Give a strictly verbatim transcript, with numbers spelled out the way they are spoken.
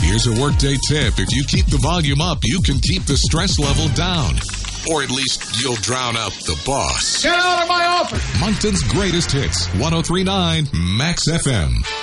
Here's a workday tip. If you keep the volume up, you can keep the stress level down. Or at least you'll drown out the boss. Get out of my office! Moncton's greatest hits, one oh three point nine Max F M.